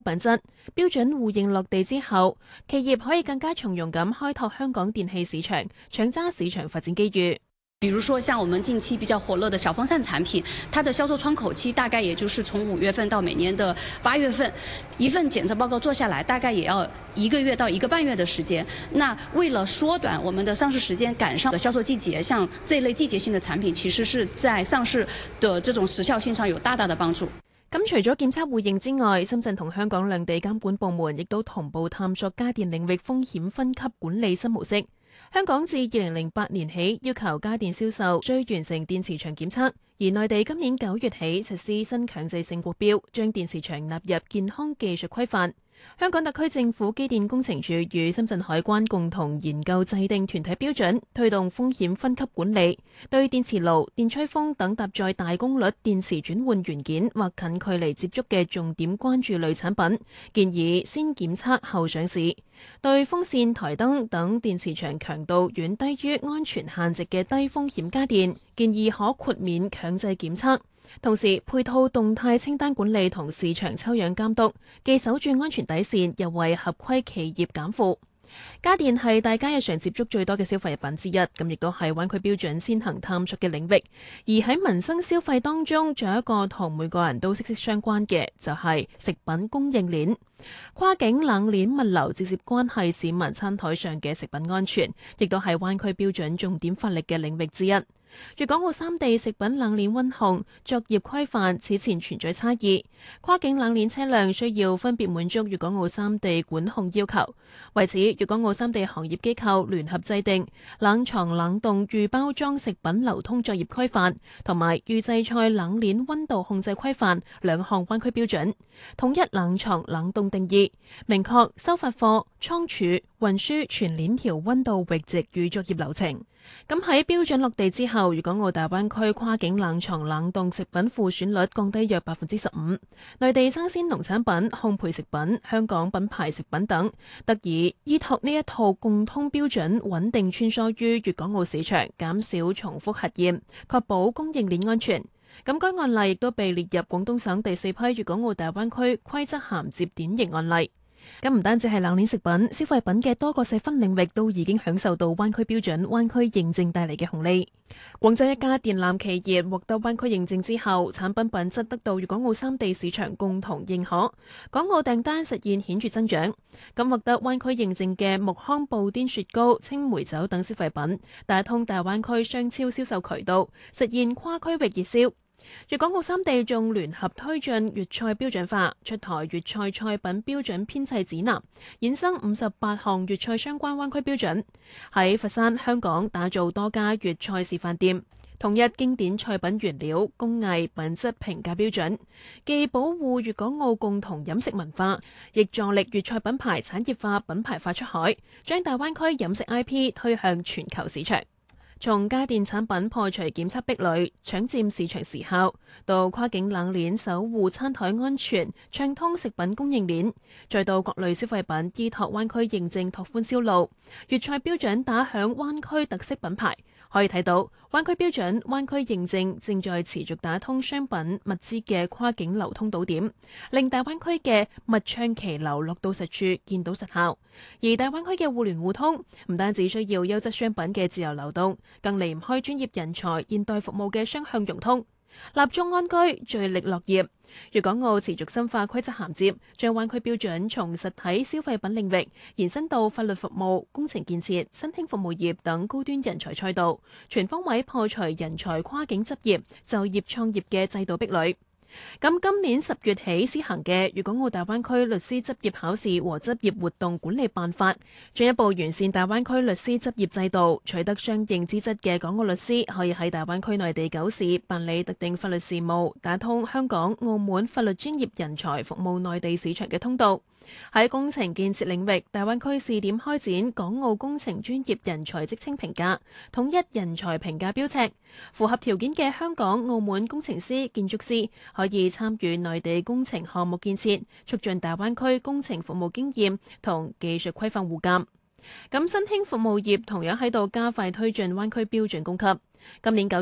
品質標準互認落地之後，企業可以更加從容咁開拓香港電器市場，搶揸市場發展機遇。 比如說，像我們近期比較火熱的小風扇產品，它的銷售窗口期大概也就是從5月份到每年的8月份，一份檢測報告做下來，大概也要1個月到1個半月的時間。那為了縮短我們的上市時間，趕上的銷售季節，像這一類季節性的產品，其實是在上市的這種時效性上有大大的幫助。 咁除咗檢測互認之外，深圳同香港兩地監管部門亦都同步探索家電領域風險分級管理新模式。香港自2008年起要求家電銷售需完成電磁場檢測，而內地今年9月起實施新強制性國標，將電磁場納入健康技術規範。香港特區政府機電工程署與深圳海關共同研究制定團體標準，推動風險分級管理，對電磁爐、電吹風等搭載大功率電磁轉換元件或近距離接觸嘅重點關注類產品，建議先檢測後上市。對風扇、台燈等電磁場強度遠低於安全限值嘅低風險家電，建議可豁免強制檢測。同時配套動態清單管理同市場抽樣監督，既守住安全底線，又為合規企業減負。家電係大家日常接觸最多嘅消費品之一，咁亦都係灣區標準先行探索嘅領域。而喺民生消費當中，仲有一個同每個人都息息相關嘅，就係食品供應鏈。跨境冷鏈物流直接關係市民餐台上嘅食品安全，亦都係灣區標準重點發力嘅領域之一。粵港澳三地食品冷鏈溫控作業規範此前存在差異，跨境冷鏈車輛需要分別滿足粵港澳三地管控要求。為此，粵港澳三地行業機構聯合制定冷藏冷凍預包裝食品流通作業規範同埋預製菜冷鏈溫度控制規範兩項灣區標準，統一冷藏冷凍定義，明確收發貨、倉儲、運輸全鏈條溫度閾值與作業流程。咁喺標準落地之後，粵港澳大灣區跨境冷藏冷凍食品庫存率降低約15%，內地生鮮農產品、烘焙食品、香港品牌食品等得以依託呢一套共通標準，穩定穿梭於粵港澳市場，減少重複核驗，確保供應鏈安全。咁該案例亦都被列入廣東省第4批粵港澳大灣區規則銜接典型案例。咁唔單止係冷鏈食品，消費品嘅多個細分領域都已經享受到灣區標準、灣區認證帶嚟嘅紅利。廣州一家電纜企業獲得灣區認證之後，產品品質得到粵港澳三地市場共同認可，港澳訂單實現顯著增長。咁獲得灣區認證嘅木糠布甸雪糕、青梅酒等消費品，打通大灣區商超銷售渠道，實現跨區域熱銷。粵港澳三地仲聯合推進粵菜標準化，出台粵菜菜品標準編製指南，衍生58項粵菜相關灣區標準。喺佛山、香港打造多家粵菜示範店，統一經典菜品原料、工藝、品質評價標準，既保護粵港澳共同飲食文化，亦助力粵菜品牌產業化、品牌化出海，將大灣區飲食 IP 推向全球市場。從家電產品破除檢測壁壘、搶佔市場時效，到跨境冷鏈守護餐台安全、暢通食品供應鏈，再到各類消費品依託灣區認證拓寬銷路，粵菜標準打響灣區特色品牌。可以睇到，灣區標準、灣區認證正在持續打通商品物資嘅跨境流通島點，令大灣區嘅物暢其流落到實處，見到實效。而大灣區嘅互聯互通，唔單止需要優質商品嘅自由流動，更離唔開專業人才、現代服務嘅雙向融通。立足安居，聚力樂業。粵港澳持續深化規則銜接，將灣區標準從實體消費品領域延伸到法律服務、工程建設、新興服務業等高端人才賽道，全方位破除人才跨境執業、就業創業嘅制度壁壘。咁今年10月起施行嘅粵港澳大灣區律師執業考試和執業活動管理辦法，進一步完善大灣區律師執業制度，取得相應資質嘅港澳律師可以喺大灣區內地9市辦理特定法律事務，打通香港、澳門法律專業人才服務內地市場嘅通道。喺工程建設領域，大灣區試點開展港澳工程專業人才職稱評價，統一人才評價標尺。符合條件嘅香港、澳門工程師、建築師可以參與內地工程項目建設，促進大灣區工程服務經驗同技術規範互鑑。咁新興服務業同樣喺度加快推進灣區標準供給。今年9月，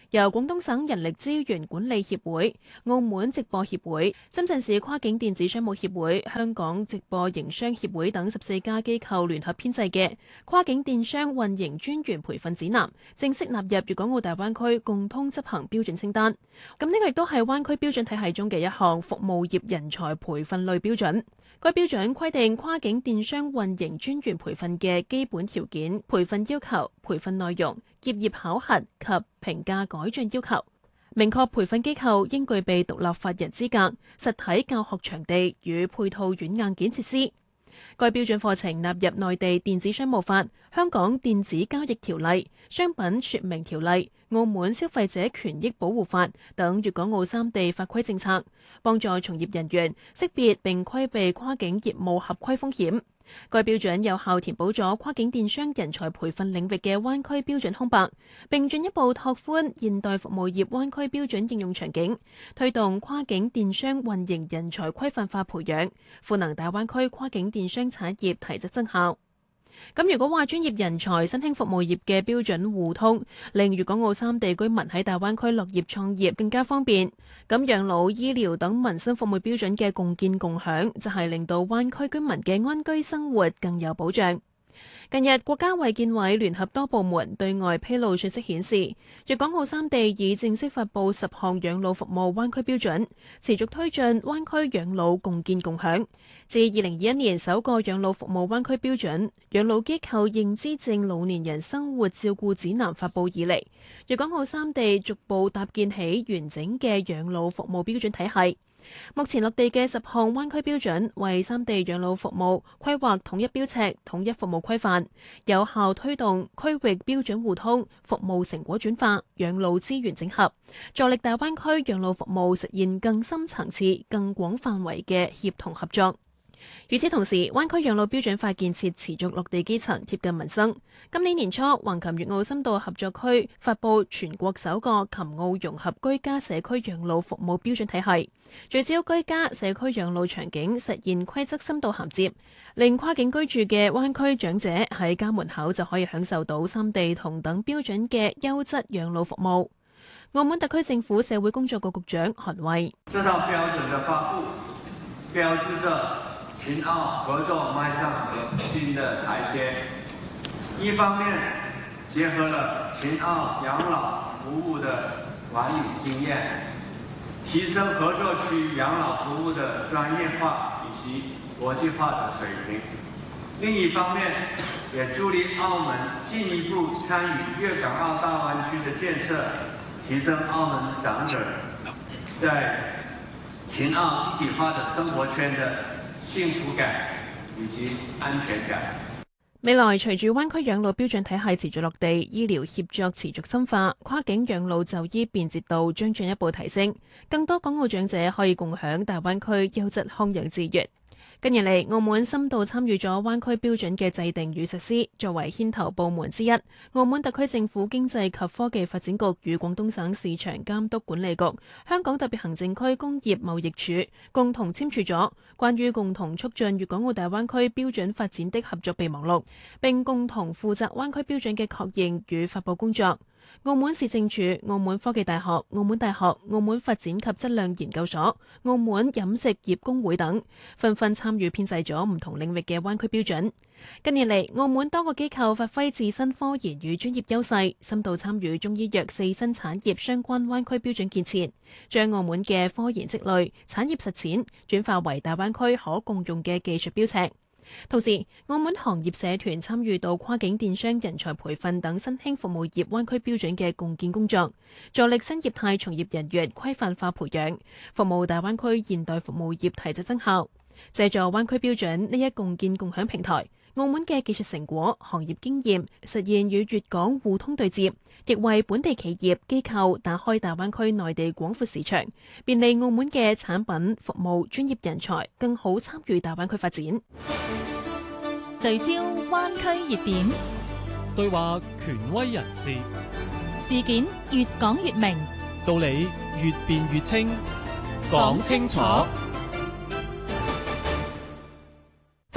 由廣東省人力資源管理協會、澳門直播協會、深圳市跨境電子商務協會、香港直播營商協會等14家機構聯合編製嘅跨境電商運營專員培訓指南，正式納入粵港澳大灣區共通執行標準清單。咁呢個亦都係灣區標準體系中嘅一項服務業人才培訓類標準。該標準規定跨境電商運營專員培訓嘅基本條件、培訓要求、培訓內容、結業考核及評價改進要求，明確培訓機構應具備獨立法人資格、實體教學場地與配套軟硬件設施。該標準課程納入內地電子商務法、香港電子交易條例、商品說明條例、澳門消費者權益保護法等粵港澳3地法規政策，幫助從業人員識別並規避跨境業務合規風險。該標準有效填補咗跨境電商人才培訓領域嘅灣區標準空白，並進一步拓寬現代服務業灣區標準應用場景，推動跨境電商運營人才規範化培養，賦能大灣區跨境電商產業提質增效。咁如果話專業人才新興服務業嘅標準互通，令粵港澳3地居民喺大灣區落業創業更加方便。咁養老、醫療等民生服務標準嘅共建共享，就係令到灣區居民嘅安居生活更有保障。近日，國家衛健委聯合多部門對外披露信息顯示，粵港澳3地已正式發布10項養老服務灣區標準，持續推進灣區養老共建共享。自2021年首個養老服務灣區標準《養老機構認知症老年人生活照顧指南》發布以嚟，粵港澳3地逐步搭建起完整嘅養老服務標準體系。目前落地嘅10項灣區標準，為3地養老服務規劃統一標尺、統一服務規範，有效推動區域標準互通、服務成果轉化、養老資源整合，助力大灣區養老服務實現更深層次、更廣範圍嘅協同合作。與此同時，灣區養老標準法建設持續落地基層，貼近民生。今年年初，橫琴粵澳深度合作區發布全國首個琴澳融合居家社區養老服務標準體系，聚焦居家社區養老場景，實現規則深度銜接，令跨境居住嘅灣區長者喺家門口就可以享受到3地同等標準嘅優質養老服務。澳門特區政府社會工作局局長韓衛： 這套標準的發布，標誌着秦澳合作邁上新的台階。一方面結合了秦澳養老服務的管理經驗，提升合作區養老服務的專業化以及國際化的水平。另一方面，也助力澳門進一步參與粵港澳大灣區的建設，提升澳門長者在秦澳一體化的生活圈的幸福感以及安全感。 未來隨住灣區養老標準體系持續落地，醫療協作持續深化，跨境養老就醫便捷度將進一步提升，更多港澳長者可以共享大灣區優質康養資源。近年嚟，澳門深度參與咗灣區標準嘅制定與實施，作為牽頭部門之一，澳門特區政府經濟及科技發展局與廣東省市場監督管理局、香港特別行政區工業貿易處共同簽署咗關於共同促進粵港澳大灣區標準發展的合作備忘錄，並共同負責灣區標準嘅確認與發布工作。澳門市政署、澳門科技大學、澳門大學、澳門發展及質量研究所、澳門飲食業工會等紛紛參與編製咗唔同領域嘅灣區標準。近年嚟，澳門多個機構發揮自身科研與專業優勢，深度參與中醫藥4新產業相關灣區標準建設，將澳門嘅科研積累、產業實踐轉化為大灣區可共用嘅技術標尺。同時，澳門行業社團參與到跨境電商人才培訓等新興服務業灣區標準嘅共建工作，助力新業態從業人員規範化培養，服務大灣區現代服務業提質增效。借助灣區標準呢一共建共享平台，澳門嘅技術成果、行業經驗實現與粵港互通對接，亦為本地企業機構打開大灣區內地廣闊市場，便利澳門嘅產品、服務、專業人才更好參與大灣區發展。 聚焦灣區熱點， 對話權威人士， 事件越講越明， 道理越辯越清，講清楚。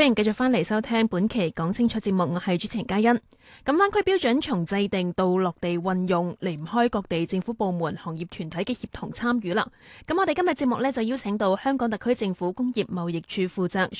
歡迎繼續翻嚟收聽本期講清楚節目，我係主持人嘉欣。咁灣區標準從制定到落地運用，離唔開各地政府部門、行業團體嘅協同參與啦。咁我哋今日節目呢，就邀請到香港特區政府工業貿易處負責